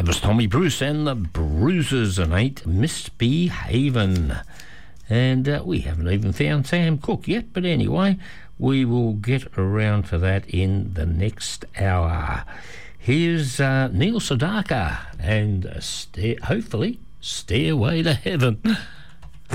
That was Tommy Bruce and the Bruisers and Ain't Misbehavin'. And we haven't even found Sam Cooke yet, but anyway, we will get around to that in the next hour. Here's Neil Sedaka and hopefully Stairway to Heaven.